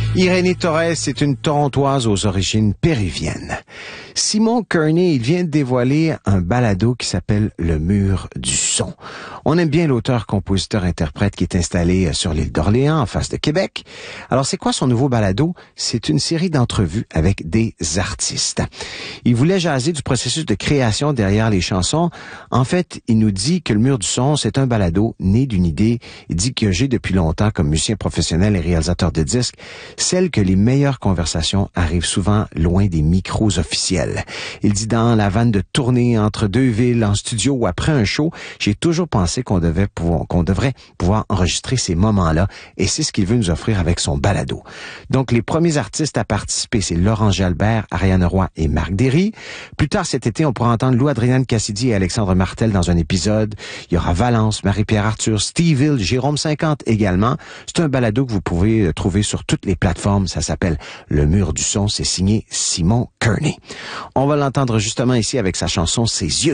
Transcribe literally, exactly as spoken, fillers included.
Irénée Torres est une Torontoise aux origines péruviennes. Simon Kearney, il vient de dévoiler un balado qui s'appelle Le Mur du Son. On aime bien l'auteur, compositeur, interprète qui est installé sur l'île d'Orléans, en face de Québec. Alors, c'est quoi son nouveau balado? C'est une série d'entrevues avec des artistes. Il voulait jaser du processus de création derrière les chansons. En fait, il nous dit que Le Mur du Son, c'est un balado né d'une idée. Il dit que j'ai depuis longtemps, comme musicien professionnel et réalisateur de disques, celle que les meilleures conversations arrivent souvent loin des micros officiels. Il dit dans la vanne de tournée entre deux villes, en studio ou après un show, j'ai toujours pensé qu'on devait pouvoir, qu'on devrait pouvoir enregistrer ces moments-là et c'est ce qu'il veut nous offrir avec son balado. Donc, les premiers artistes à participer, c'est Laurent Jalbert, Ariane Roy et Marc Derry. Plus tard cet été, on pourra entendre Lou-Adrienne Cassidy et Alexandre Martel dans un épisode. Il y aura Valence, Marie-Pierre Arthur, Steve Hill, Jérôme cinquante également. C'est un balado que vous pouvez trouver sur toutes les plateformes. Ça s'appelle Le Mur du Son. C'est signé Simon Kearney. On va l'entendre justement ici avec sa chanson « Ses yeux ».